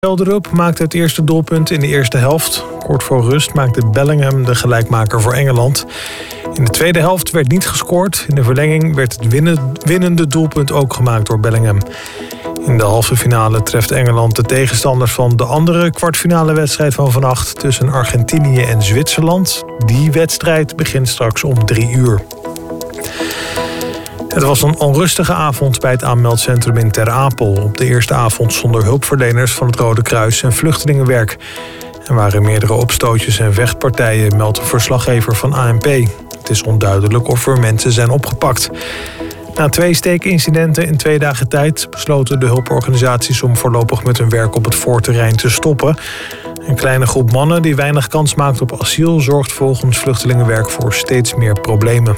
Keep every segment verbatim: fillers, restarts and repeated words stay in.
Gelderup maakte het eerste doelpunt in de eerste helft. Kort voor rust maakte Bellingham de gelijkmaker voor Engeland. In de tweede helft werd niet gescoord. In de verlenging werd het winnende doelpunt ook gemaakt door Bellingham. In de halve finale treft Engeland de tegenstanders van de andere kwartfinale wedstrijd van vannacht tussen Argentinië en Zwitserland. Die wedstrijd begint straks om drie uur. Het was een onrustige avond bij het aanmeldcentrum in Ter Apel. Op de eerste avond stonden hulpverleners van het Rode Kruis en Vluchtelingenwerk. Er waren meerdere opstootjes en vechtpartijen, meldt een verslaggever van A N P. Het is onduidelijk of er mensen zijn opgepakt. Na twee steekincidenten in twee dagen tijd besloten de hulporganisaties om voorlopig met hun werk op het voorterrein te stoppen. Een kleine groep mannen die weinig kans maakt op asiel zorgt volgens Vluchtelingenwerk voor steeds meer problemen.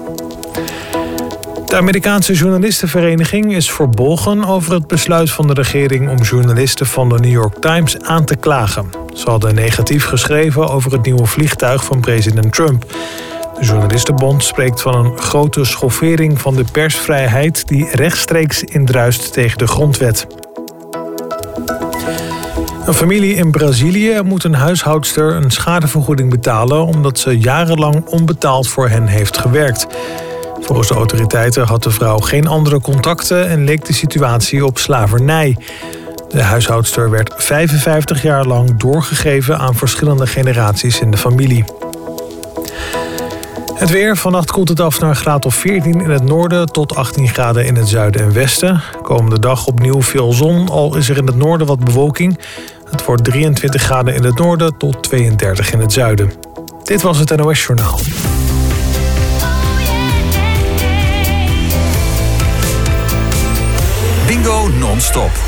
De Amerikaanse journalistenvereniging is verbolgen over het besluit van de regering om journalisten van de New York Times aan te klagen. Ze hadden negatief geschreven over het nieuwe vliegtuig van president Trump. De Journalistenbond spreekt van een grote schoffering van de persvrijheid die rechtstreeks indruist tegen de grondwet. Een familie in Brazilië moet een huishoudster een schadevergoeding betalen omdat ze jarenlang onbetaald voor hen heeft gewerkt. Volgens de autoriteiten had de vrouw geen andere contacten en leek de situatie op slavernij. De huishoudster werd vijfenvijftig jaar lang doorgegeven aan verschillende generaties in de familie. Het weer. Vannacht koelt het af naar een graad of veertien in het noorden tot achttien graden in het zuiden en westen. Komende dag opnieuw veel zon, al is er in het noorden wat bewolking. Het wordt drieëntwintig graden in het noorden tot tweeëndertig in het zuiden. Dit was het N O S Journaal. Bingo non-stop.